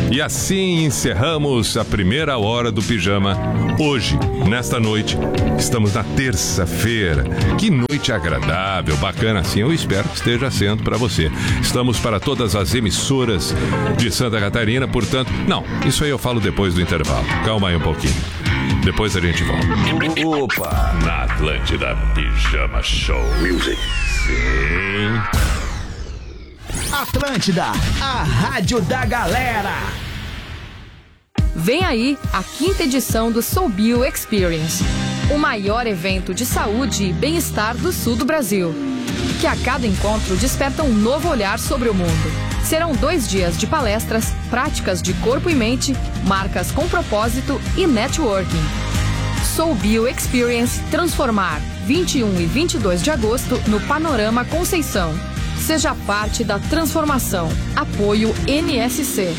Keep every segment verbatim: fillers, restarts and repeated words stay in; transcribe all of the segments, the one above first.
E assim encerramos a primeira hora do Pijama. Hoje, nesta noite, estamos na terça-feira. Que noite agradável, bacana assim. Eu espero que esteja sendo para você. Estamos para todas as emissoras de Santa Catarina, portanto... Não, isso aí eu falo depois do intervalo. Calma aí um pouquinho. Depois a gente volta. Opa! Na Atlântida Pijama Show Music. Sim. Atlântida, a rádio da galera. Vem aí a quinta edição do SoulBio Experience, o maior evento de saúde e bem-estar do sul do Brasil, que a cada encontro desperta um novo olhar sobre o mundo. Serão dois dias de palestras, práticas de corpo e mente, marcas com propósito e networking. SoulBio Experience Transformar, vinte e um e vinte e dois de agosto, no Panorama Conceição. Seja parte da transformação. Apoio N S C.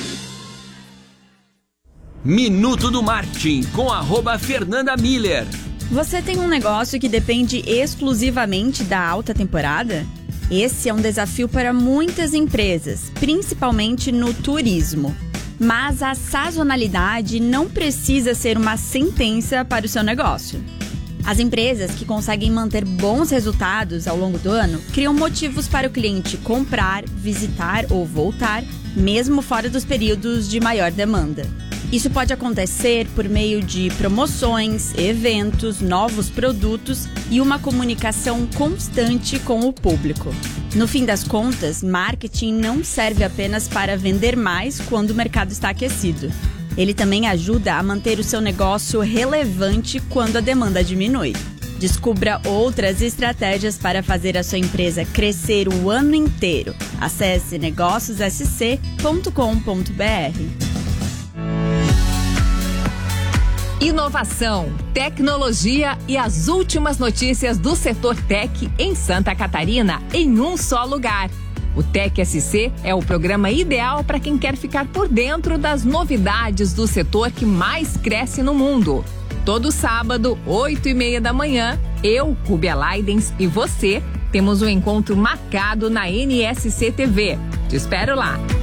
Minuto do Marketing, com arroba Fernanda Miller. Você tem um negócio que depende exclusivamente da alta temporada? Esse é um desafio para muitas empresas, principalmente no turismo. Mas a sazonalidade não precisa ser uma sentença para o seu negócio. As empresas que conseguem manter bons resultados ao longo do ano criam motivos para o cliente comprar, visitar ou voltar, mesmo fora dos períodos de maior demanda. Isso pode acontecer por meio de promoções, eventos, novos produtos e uma comunicação constante com o público. No fim das contas, marketing não serve apenas para vender mais quando o mercado está aquecido. Ele também ajuda a manter o seu negócio relevante quando a demanda diminui. Descubra outras estratégias para fazer a sua empresa crescer o ano inteiro. Acesse negócios s c ponto com ponto b r. Inovação, tecnologia e as últimas notícias do setor tech em Santa Catarina em um só lugar. O Tech S C é o programa ideal para quem quer ficar por dentro das novidades do setor que mais cresce no mundo. Todo sábado, oito e meia da manhã, eu, Rubia Leidens e você temos um encontro marcado na N S C T V. Te espero lá.